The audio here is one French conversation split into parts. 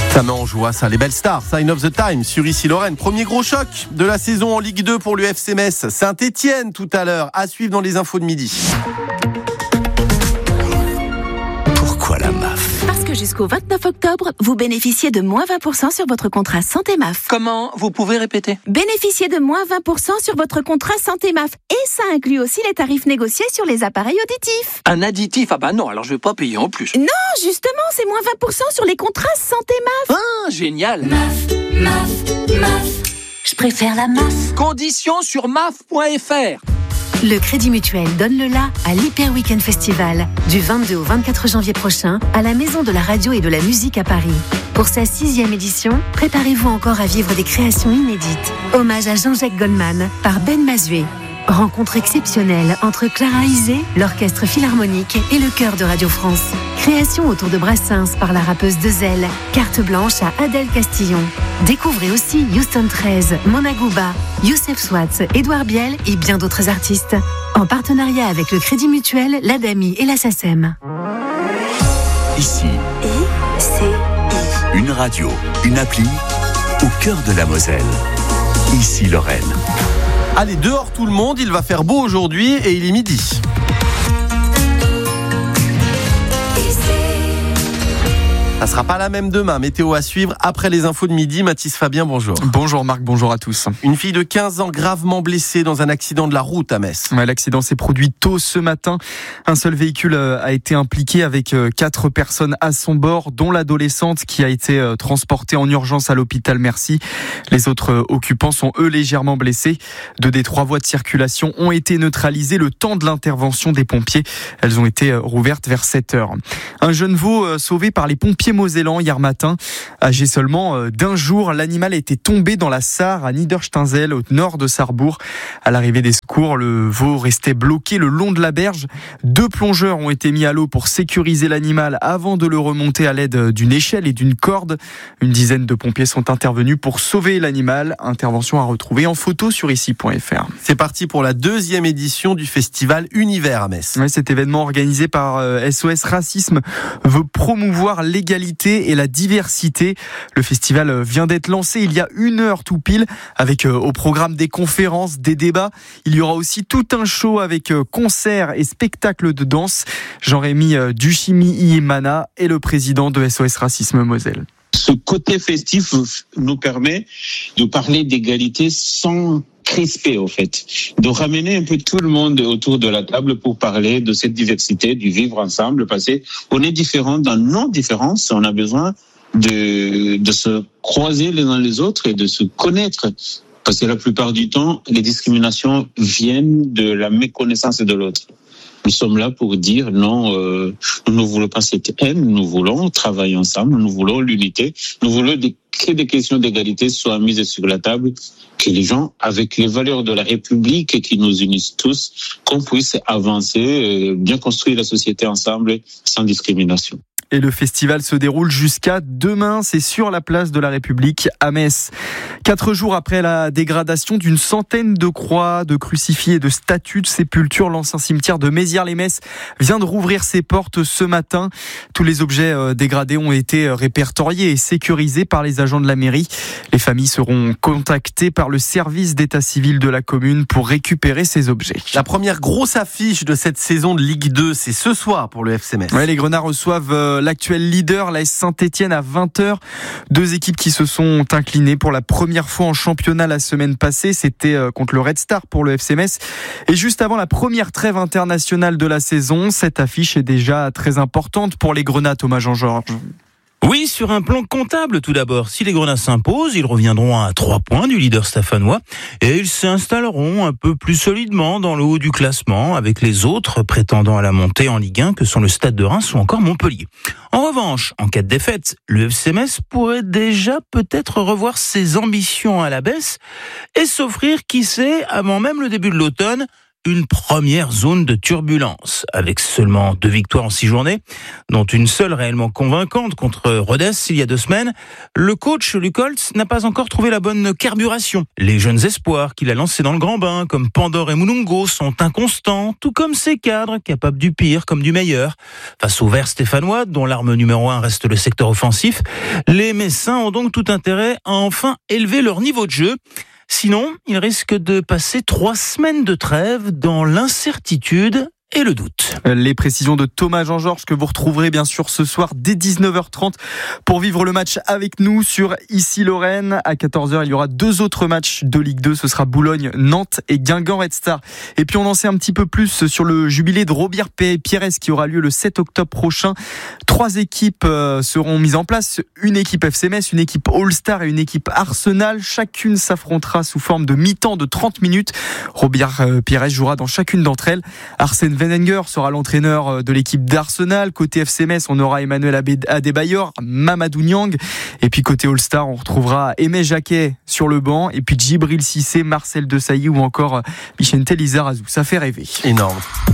Ça met en joie, ça, les belles stars. Sign of the Time sur Ici Lorraine. Premier gros choc de la saison en Ligue 2 pour l'UFC Metz. Saint-Etienne tout à l'heure, à suivre dans les infos de midi. Pourquoi la MAF ? Parce que jusqu'au 29 octobre, vous bénéficiez de moins 20% sur votre contrat Santé MAF. Comment ? Vous pouvez répéter ? Bénéficiez de moins 20% sur votre contrat Santé MAF. Et ça inclut aussi les tarifs négociés sur les appareils auditifs. Un additif ? Ah bah non, alors je vais pas payer en plus. Non, justement, c'est moins 20% sur les contrats Santé MAF. Ah, génial ! MAF. Je préfère la MAF. Conditions sur maf.fr. Le Crédit Mutuel donne le la à l'Hyper Weekend Festival du 22 au 24 janvier prochain à la Maison de la Radio et de la Musique à Paris. Pour sa 6e édition, préparez-vous encore à vivre des créations inédites. Hommage à Jean-Jacques Goldman par Ben Mazué. Rencontre exceptionnelle entre Clara Isé, l'Orchestre Philharmonique et le Chœur de Radio France. Création autour de Brassens par la rappeuse Dezel. Carte blanche à Adèle Castillon. Découvrez aussi Houston 13, Mona Gouba, Youssef Swatz, Édouard Biel et bien d'autres artistes. En partenariat avec le Crédit Mutuel, l'ADAMI et la SACEM. Ici, une radio, une appli au cœur de la Moselle. Ici Lorraine. Allez, dehors tout le monde, il va faire beau aujourd'hui et il est midi. Ça sera pas la même demain. Météo à suivre après les infos de midi. Mathis Fabien, bonjour. Bonjour Marc, bonjour à tous. Une fille de 15 ans gravement blessée dans un accident de la route à Metz. L'accident s'est produit tôt ce matin. Un seul véhicule a été impliqué avec 4 personnes à son bord, dont l'adolescente qui a été transportée en urgence à l'hôpital Merci. Les autres occupants sont eux légèrement blessés. 2 des 3 voies de circulation ont été neutralisées le temps de l'intervention des pompiers. Elles ont été rouvertes vers 7h. Un jeune veau sauvé par les pompiers mosellans hier matin. Âgé seulement d'un jour, l'animal était tombé dans la Sarre à Niedersteinzell, au nord de Sarrebourg. À l'arrivée des secours, le veau restait bloqué le long de la berge. 2 plongeurs ont été mis à l'eau pour sécuriser l'animal avant de le remonter à l'aide d'une échelle et d'une corde. Une dizaine de pompiers sont intervenus pour sauver l'animal. Intervention à retrouver en photo sur ici.fr. C'est parti pour la 2e édition du festival Univers à Metz. Ouais, cet événement organisé par SOS Racisme veut promouvoir l'égalité et la diversité. Le festival vient d'être lancé il y a 1 heure tout pile, avec au programme des conférences, des débats. Il y aura aussi tout un show avec concerts et spectacles de danse. Jean-Rémy Duchimi-Iemana est le président de SOS Racisme Moselle. Ce côté festif nous permet de parler d'égalité sans crisper, au fait, de ramener un peu tout le monde autour de la table pour parler de cette diversité, du vivre ensemble, parce qu'on est différents dans nos différences, on a besoin de se croiser les uns les autres et de se connaître. Parce que la plupart du temps, les discriminations viennent de la méconnaissance de l'autre. Nous sommes là pour dire non, nous ne voulons pas cette haine, nous voulons travailler ensemble, nous voulons l'unité, nous voulons que des questions d'égalité soient mises sur la table, que les gens, avec les valeurs de la République qui nous unissent tous, qu'on puisse avancer, bien construire la société ensemble sans discrimination. Et le festival se déroule jusqu'à demain, c'est sur la place de la République à Metz. 4 jours après la dégradation d'une centaine de croix, de crucifix et de statues de sépulture, l'ancien cimetière de Mézières-les-Metz vient de rouvrir ses portes ce matin. Tous les objets dégradés ont été répertoriés et sécurisés par les agents de la mairie. Les familles seront contactées par le service d'état civil de la commune pour récupérer ces objets. La première grosse affiche de cette saison de Ligue 2, c'est ce soir pour le FC Metz. Ouais, les Grenats reçoivent l'actuel leader, l'AS Saint-Etienne, à 20h. 2 équipes qui se sont inclinées pour la première fois en championnat la semaine passée. C'était contre le Red Star pour le FC Metz. Et juste avant la première trêve internationale de la saison, cette affiche est déjà très importante pour les Grenats, Thomas Jean-Georges. Oui, sur un plan comptable tout d'abord. Si les Grenats s'imposent, ils reviendront à 3 points du leader stéphanois et ils s'installeront un peu plus solidement dans le haut du classement avec les autres prétendant à la montée en Ligue 1 que sont le Stade de Reims ou encore Montpellier. En revanche, en cas de défaite, le FC Metz pourrait déjà peut-être revoir ses ambitions à la baisse et s'offrir, qui sait, avant même le début de l'automne, une première zone de turbulence. Avec seulement 2 victoires en 6 journées, dont une seule réellement convaincante contre Rodez il y a 2 semaines, le coach Luc Holtz n'a pas encore trouvé la bonne carburation. Les jeunes espoirs qu'il a lancés dans le grand bain, comme Pandore et Mulungo, sont inconstants, tout comme ses cadres, capables du pire comme du meilleur. Face aux Verts stéphanois, dont l'arme numéro 1 reste le secteur offensif, les Messins ont donc tout intérêt à enfin élever leur niveau de jeu. Sinon, ils risquent de passer 3 semaines de trêve dans l'incertitude et le doute. Les précisions de Thomas Jean-Georges que vous retrouverez bien sûr ce soir dès 19h30 pour vivre le match avec nous sur Ici Lorraine. À 14h, il y aura 2 autres matchs de Ligue 2. Ce sera Boulogne, Nantes et Guingamp Red Star. Et puis on en sait un petit peu plus sur le jubilé de Robert Pires qui aura lieu le 7 octobre prochain. 3 équipes seront mises en place. Une équipe FC Metz, une équipe All-Star et une équipe Arsenal. Chacune s'affrontera sous forme de mi-temps de 30 minutes. Robert Pires jouera dans chacune d'entre elles. Arsène Wenger sera l'entraîneur de l'équipe d'Arsenal. Côté FC Metz, on aura Emmanuel Adebayor, Mamadou Niang. Et puis côté All-Star, on retrouvera Aimé Jacquet sur le banc. Et puis Djibril Cissé, Marcel Desailly ou encore Vicente Lizarazu. Ça fait rêver. Énorme.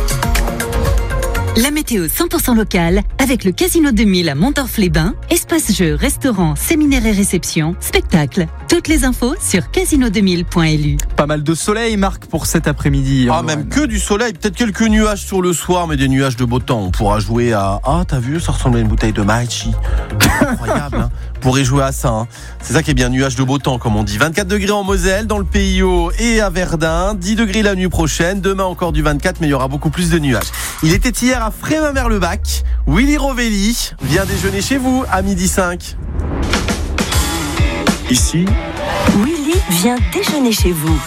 La météo 100% locale avec le Casino 2000 à Montorf-les-Bains. Espace jeux, restaurants, séminaires et réceptions, spectacles. Toutes les infos sur casino2000.lu. Pas mal de soleil, Marc, pour cet après-midi. Même que du soleil, peut-être quelques nuages sur le soir, mais des nuages de beau temps. On pourra jouer à... Ah, t'as vu, ça ressemble à une bouteille de Maïchi. Incroyable, hein. On pourrait jouer à ça, hein. C'est ça qui est bien, nuage de beau temps, comme on dit. 24 degrés en Moselle, dans le Pays Haut et à Verdun. 10 degrés la nuit prochaine. Demain encore du 24, mais il y aura beaucoup plus de nuages. Il était hier à Frémin-Merlebac. Willy Rovelli vient déjeuner chez vous à 12h05. Ici, Willy vient déjeuner chez vous.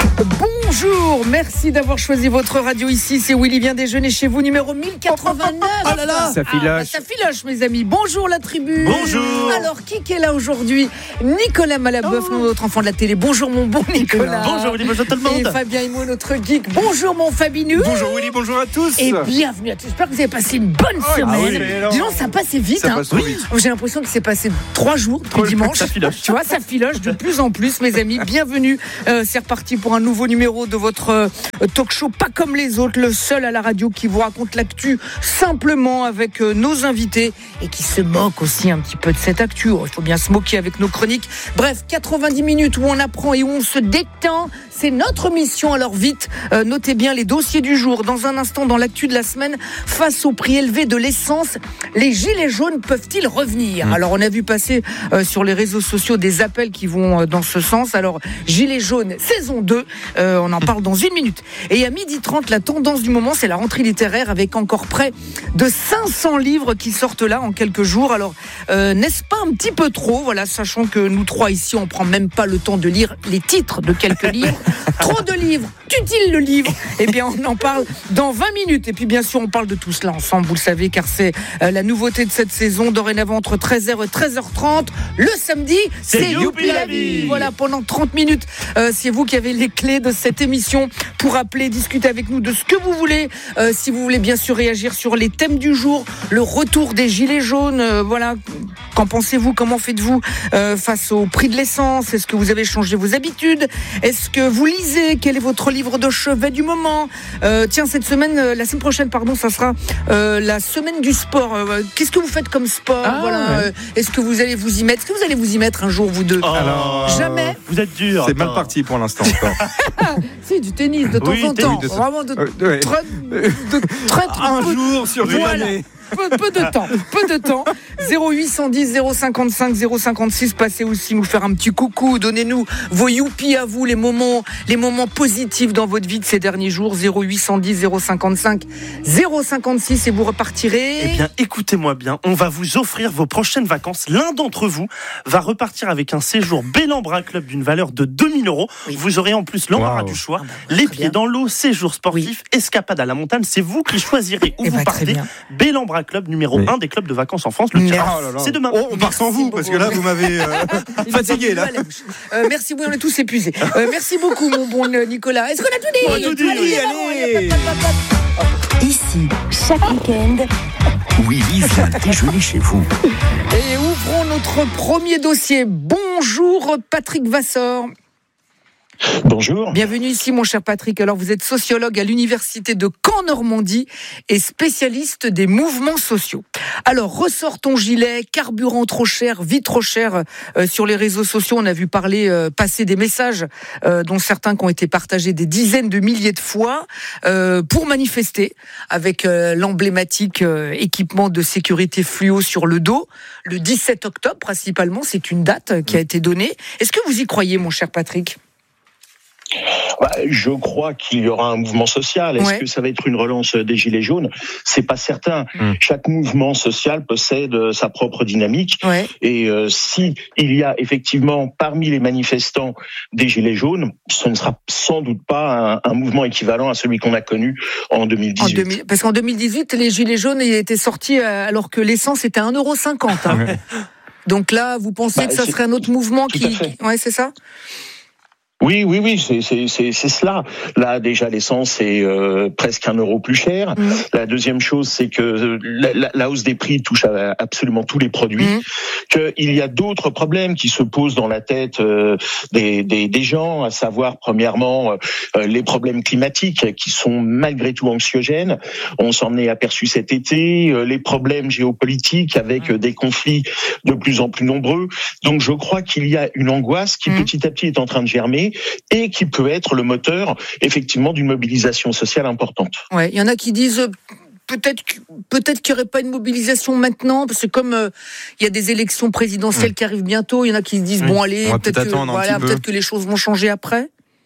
Bonjour, merci d'avoir choisi votre radio ici. C'est Willy vient déjeuner chez vous, numéro 1089. Oh là là, ça filoche. Ça filoche, mes amis. Bonjour la tribu. Bonjour. Alors, qui est là aujourd'hui? Nicolas Malaboeuf, notre enfant de la télé. Bonjour mon bon Nicolas. bonjour Willy, bonjour tout le monde. Et Fabien Himo, notre geek. Bonjour mon Fabinou. Bonjour Willy, bonjour à tous. Et bienvenue à tous. J'espère que vous avez passé une bonne semaine. Disons, ça passe vite. Ça passe vite. J'ai l'impression que c'est passé 3 jours depuis dimanche. Ça filoche. Tu vois, ça filoche de plus en plus, mes amis. Bienvenue. C'est reparti pour un nouveau numéro de votre talk show pas comme les autres, le seul à la radio qui vous raconte l'actu simplement avec nos invités et qui se moque aussi un petit peu de cette actu. Il faut bien se moquer avec nos chroniques. Bref, 90 minutes où on apprend et où on se détend, c'est notre mission. Alors vite, notez bien les dossiers du jour. Dans un instant, dans l'actu de la semaine, face au prix élevé de l'essence, les gilets jaunes peuvent-ils revenir? Alors on a vu passer sur les réseaux sociaux des appels qui vont dans ce sens. Alors gilets jaunes saison 2, on en parle dans 1 minute. Et à 12h30, la tendance du moment, c'est la rentrée littéraire avec encore près de 500 livres qui sortent là en quelques jours. Alors, n'est-ce pas un petit peu trop? Voilà, sachant que nous 3 ici, on prend même pas le temps de lire les titres de quelques livres. Trop de livres, tue-t-il le livre? Eh bien, on en parle dans 20 minutes. Et puis, bien sûr, on parle de tout cela ensemble, vous le savez, car c'est la nouveauté de cette saison. Dorénavant, entre 13h et 13h30, le samedi, c'est Youpi la vie. Voilà, pendant 30 minutes, c'est vous qui avez les clés de cette émission pour appeler, discuter avec nous de ce que vous voulez. Si vous voulez bien sûr réagir sur les thèmes du jour, le retour des gilets jaunes, voilà. Qu'en pensez-vous? Comment faites-vous face au prix de l'essence? Est-ce que vous avez changé vos habitudes? Est-ce que vous lisez? Quel est votre livre de chevet du moment? Tiens, cette semaine, la semaine prochaine, pardon, ça sera la semaine du sport. Qu'est-ce que vous faites comme sport? Est-ce que vous allez vous y mettre? Est-ce que vous allez vous y mettre un jour, vous deux? Alors, jamais. Vous êtes dur. C'est mal parti pour l'instant encore. C'est du tennis de temps en temps. Vraiment de très un jour sur l'année. Peu de temps. 0810 055 056. Passez aussi nous faire un petit coucou. Donnez-nous vos youpi à vous, les moments positifs dans votre vie de ces derniers jours. 0810 055 056 et vous repartirez. Eh bien, écoutez-moi bien. On va vous offrir vos prochaines vacances. L'un d'entre vous va repartir avec un séjour Bellambra Club d'une valeur de 2 000 €. Oui. Vous aurez en plus l'embarras du choix. Les pieds dans l'eau, séjour sportif, escapade à la montagne. C'est vous qui choisirez où vous partez. Bellambra Club, numéro 1 des clubs de vacances en France. Le tirage, c'est demain. On part sans vous, parce que là, vous m'avez fatigué. Là. Merci, oui, on est tous épuisés. Merci beaucoup, mon bon Nicolas. Est-ce qu'on a tout dit? On a tout dit, allez. Ici, chaque week-end, Willy vient déjeuner chez vous. Et ouvrons notre premier dossier. Bonjour, Patrick Vassor. Bonjour. Bienvenue ici, mon cher Patrick. Alors, vous êtes sociologue à l'université de Caen-Normandie et spécialiste des mouvements sociaux. Alors, ressort ton gilet, carburant trop cher, vie trop cher. Sur les réseaux sociaux, on a vu passer des messages, dont certains qui ont été partagés des dizaines de milliers de fois, pour manifester avec l'emblématique équipement de sécurité fluo sur le dos. Le 17 octobre, principalement, c'est une date qui a été donnée. Est-ce que vous y croyez, mon cher Patrick ? Je crois qu'il y aura un mouvement social. Est-ce que ça va être une relance des Gilets jaunes ? C'est pas certain. Chaque mouvement social possède sa propre dynamique. Et si il y a effectivement parmi les manifestants des Gilets jaunes, ce ne sera sans doute pas un mouvement équivalent à celui qu'on a connu en 2018. Parce qu'en 2018, les Gilets jaunes étaient sortis alors que l'essence était à 1,50 €. Hein. Donc là, vous pensez que ça serait un autre mouvement Ouais, c'est ça ? Oui, c'est cela. Là, déjà, l'essence est presque 1 € plus cher. La deuxième chose, c'est que la hausse des prix touche à absolument tous les produits. Qu'il y a d'autres problèmes qui se posent dans la tête des gens, à savoir, premièrement, les problèmes climatiques qui sont malgré tout anxiogènes. On s'en est aperçu cet été. Les problèmes géopolitiques avec des conflits de plus en plus nombreux. Donc, je crois qu'il y a une angoisse qui petit à petit est en train de germer et qui peut être le moteur, effectivement, d'une mobilisation sociale importante. Ouais, il y en a qui disent peut-être qu'il n'y aurait pas une mobilisation maintenant, parce que comme il y a des élections présidentielles qui arrivent bientôt, il y en a qui se disent bon allez, peut-être que les choses vont changer après.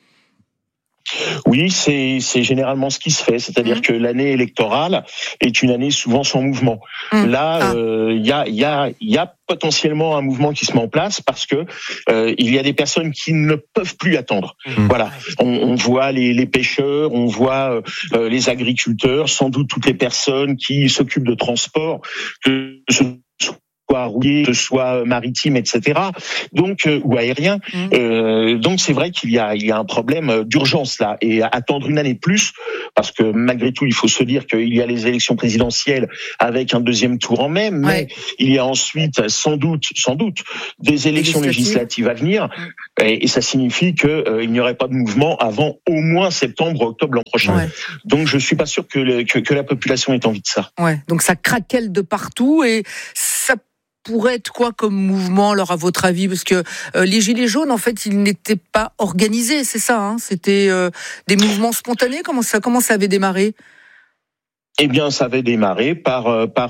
Oui, c'est généralement ce qui se fait, c'est-à-dire que l'année électorale est une année souvent sans mouvement. Là, il y a potentiellement un mouvement qui se met en place parce que il y a des personnes qui ne peuvent plus attendre. Voilà, on voit les pêcheurs, on voit les agriculteurs, sans doute toutes les personnes qui s'occupent de transport, que ce soit rouillé, que ce soit maritime, etc. Donc ou aérien. Donc c'est vrai qu'il y a un problème d'urgence là, et attendre une année de plus, parce que malgré tout il faut se dire qu'il y a les élections présidentielles avec un deuxième tour en mai, mais il y a ensuite sans doute des élections législatives à venir, et ça signifie que il n'y aurait pas de mouvement avant au moins septembre-octobre l'an prochain. Donc je suis pas sûr que la population ait envie de ça. Donc ça craquelle de partout, et ça pourrait être quoi comme mouvement, alors, à votre avis ? Parce que les Gilets jaunes, en fait, ils n'étaient pas organisés, c'est ça, hein ? C'était des mouvements spontanés. Comment ça avait démarré ? Eh bien, ça avait démarré par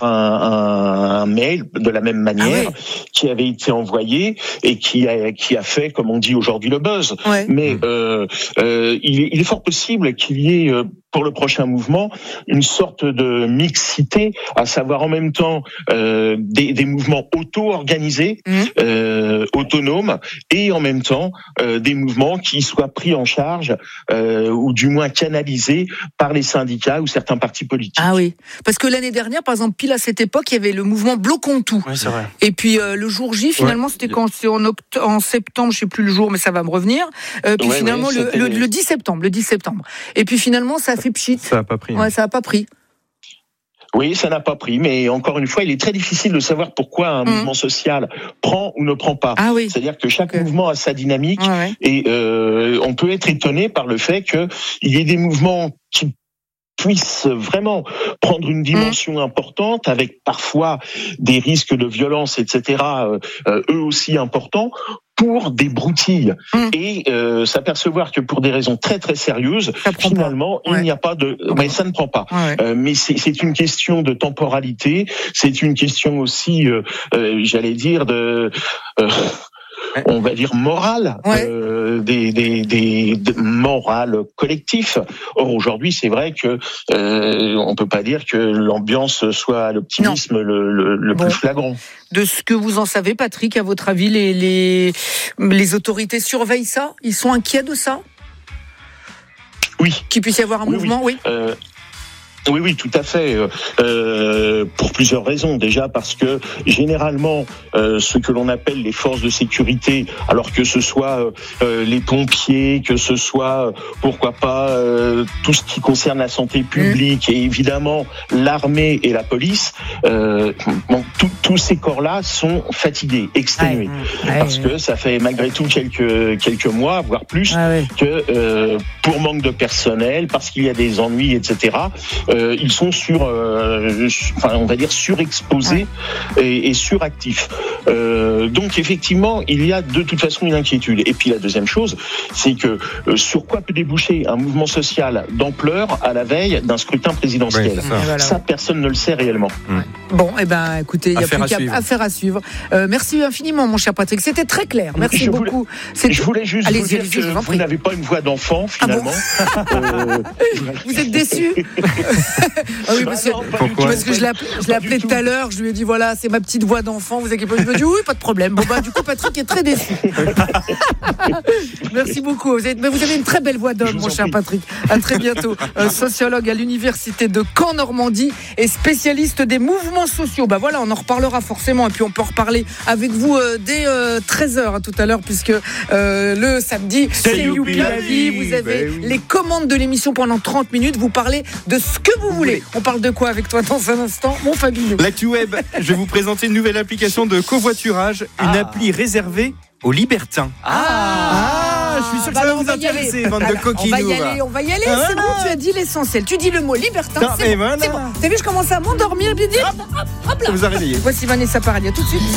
un mail de la même manière qui avait été envoyé et qui a fait, comme on dit aujourd'hui, le buzz. Mais il est fort possible qu'il y ait pour le prochain mouvement une sorte de mixité, à savoir en même temps des mouvements auto-organisés, autonomes, et en même temps des mouvements qui soient pris en charge ou du moins canalisés par les syndicats ou certains partis politiques. Ah oui, parce que l'année dernière, par exemple, pile à cette époque, il y avait le mouvement Bloquons tout. Oui, c'est vrai. Et puis le jour J, finalement, c'était quand c'est en septembre, je sais plus le jour, mais ça va me revenir. Puis finalement, le 10 septembre. Et puis finalement, ça a fait pchit. Ça n'a pas pris. Ça n'a pas pris. Oui, ça n'a pas pris, mais encore une fois, il est très difficile de savoir pourquoi un mouvement social prend ou ne prend pas. C'est-à-dire que chaque mouvement a sa dynamique, et on peut être étonné par le fait qu'il y ait des mouvements qui puissent vraiment prendre une dimension importante, avec parfois des risques de violence, etc., eux aussi importants, pour des broutilles, et s'apercevoir que pour des raisons très très sérieuses, finalement, il n'y a pas de... Mais ça ne prend pas. Mais c'est une question de temporalité, c'est une question aussi, j'allais dire, de... on va dire morale, des morales collectifs. Or aujourd'hui, c'est vrai que on peut pas dire que l'ambiance soit l'optimisme le plus flagrant. De ce que vous en savez, Patrick, à votre avis, les autorités surveillent ça ? Ils sont inquiets de ça ? Oui. Qu'il puisse y avoir un mouvement, Oui, tout à fait. Pour plusieurs raisons. Déjà parce que généralement, ce que l'on appelle les forces de sécurité, alors que ce soit les pompiers, que ce soit, pourquoi pas, tout ce qui concerne la santé publique et évidemment l'armée et la police, tous ces corps-là sont fatigués, exténués. Parce que ça fait malgré tout quelques mois, voire plus, que pour manque de personnel, parce qu'il y a des ennuis, etc., ils sont on va dire surexposés et suractifs. Donc effectivement, il y a de toute façon une inquiétude. Et puis la deuxième chose, c'est que sur quoi peut déboucher un mouvement social d'ampleur à la veille d'un scrutin présidentiel ? Ça, personne ne le sait réellement. Bon, écoutez, il n'y a plus qu'à affaire à suivre. Merci infiniment, mon cher Patrick. C'était très clair. Merci beaucoup. Je voulais juste vous dire que vous n'avez pas une voix d'enfant, finalement. Vous êtes déçu? Oui, parce que je l'ai appelé tout à l'heure, je lui ai dit voilà, c'est ma petite voix d'enfant, vous inquiétez pas. Il me dit oui, pas de problème. Bon, du coup, Patrick est très déçu. Merci beaucoup. Vous avez une très belle voix d'homme, mon cher Patrick. À très bientôt. Sociologue à l'université de Caen-Normandie et spécialiste des mouvements sociaux. Voilà, on en reparlera forcément et puis on peut en reparler avec vous dès 13h tout à l'heure, puisque le samedi, c'est Youpi la vie. Vous avez les commandes de l'émission pendant 30 minutes. Vous parlez de ce que vous voulez. On parle de quoi avec toi dans un instant, mon Fabien? L'actu web, je vais vous présenter une nouvelle application de covoiturage, une appli réservée aux libertins. Je suis sûr que ça va vous intéresser, bande de coquinous. On va y aller, c'est bon, tu as dit l'essentiel. Tu dis le mot libertin, c'est bon. T'as vu, je commence à m'endormir et puis dire hop là. Ça vous a réveillé. Voici Vanessa Paradis, à tout de suite.